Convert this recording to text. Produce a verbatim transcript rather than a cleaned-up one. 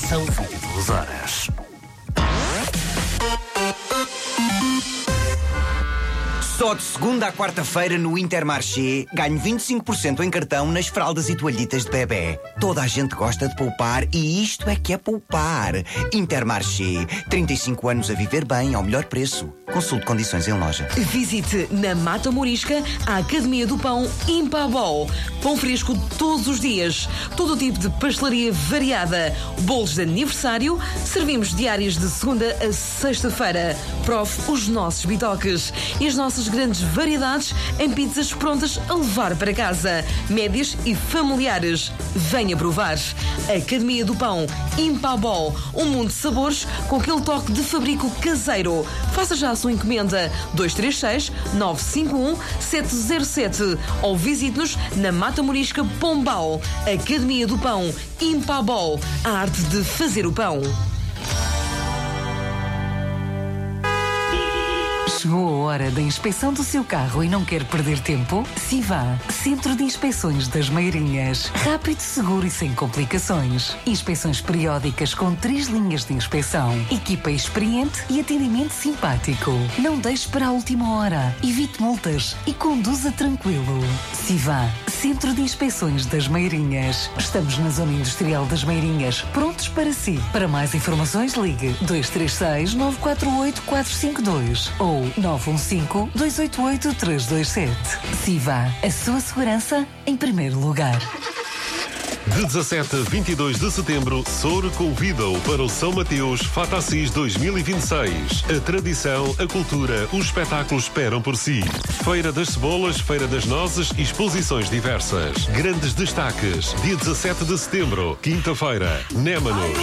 São vinte e duas horas. Só de segunda à quarta-feira no Intermarché ganho vinte e cinco por cento em cartão nas fraldas e toalhitas de bebê. Toda a gente gosta de poupar e isto é que é poupar. Intermarché, trinta e cinco anos a viver bem ao melhor preço. Consulte condições em loja. Visite na Mata Morisca a Academia do Pão Impabol. Pão fresco todos os dias. Todo tipo de pastelaria variada. Bolos de aniversário. Servimos diárias de segunda a sexta-feira. Prove os nossos bitoques e as nossas grandes variedades em pizzas prontas a levar para casa. Médias e familiares. Venha provar. Academia do Pão Impabol. Um mundo de sabores com aquele toque de fabrico caseiro. Faça já a sua encomenda dois três seis, nove cinco um, sete zero sete ou visite-nos na Mata Morisca Pombal. Academia do Pão Impabol. A arte de fazer o pão. Chegou a hora da inspeção do seu carro e não quer perder tempo? Siva, Centro de Inspeções das Meirinhas. Rápido, seguro e sem complicações. Inspeções periódicas com três linhas de inspeção. Equipa experiente e atendimento simpático. Não deixe para a última hora. Evite multas e conduza tranquilo. Siva, Centro de Inspeções das Meirinhas. Estamos na Zona Industrial das Meirinhas, prontos para si. Para mais informações, ligue dois três seis, nove quatro oito, quatro cinco dois ou nove um cinco, dois oito oito, três dois sete. Siva, a sua segurança em primeiro lugar. De dezassete a vinte e dois de setembro, Soure convida-o para o São Mateus Fatacis dois mil e vinte e seis. A tradição, a cultura, os espetáculos esperam por si. Feira das Cebolas, Feira das Nozes e exposições diversas. Grandes destaques. Dia dezassete de setembro, quinta-feira, Némanos.